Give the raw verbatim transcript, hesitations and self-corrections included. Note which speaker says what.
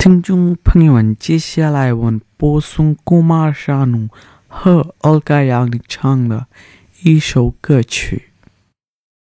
Speaker 1: 听众朋友们，接下来我们播送Kumar Sanu和Olga Yang唱的一首歌曲。